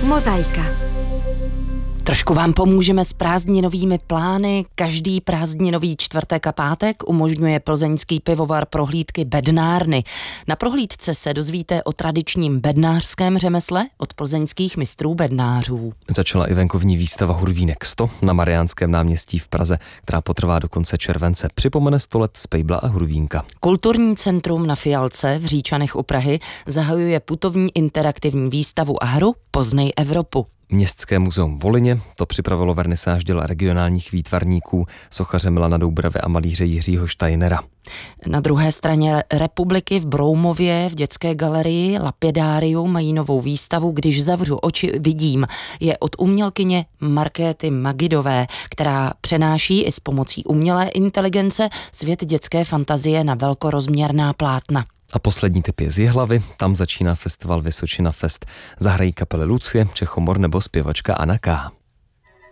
Mozaika. Trošku vám pomůžeme s prázdninovými plány. Každý prázdninový čtvrtek a pátek umožňuje plzeňský pivovar prohlídky bednárny. Na prohlídce se dozvíte o tradičním bednářském řemesle od plzeňských mistrů bednářů. Začala i venkovní výstava Hurvínek 100 na Mariánském náměstí v Praze, která potrvá do konce července. Připomene 100 let Spejbla a Hurvínka. Kulturní centrum na Fialce v Říčanech u Prahy zahajuje putovní interaktivní výstavu a hru Poznej Evropu. Městské muzeum v Volině to připravilo vernisáž děl regionálních výtvarníků, sochaře Milana Doubrave a malíře Jiřího Steinera. Na druhé straně republiky v Broumově v dětské galerii Lapidárium mají novou výstavu Když zavřu oči, vidím. Je od umělkyně Markéty Magidové, která přenáší i s pomocí umělé inteligence svět dětské fantazie na velkorozměrná plátna. A poslední tip je z Jihlavy, tam začíná festival Vysočina Fest. Zahrají kapely Lucie, Čechomor nebo zpěvačka Anna K.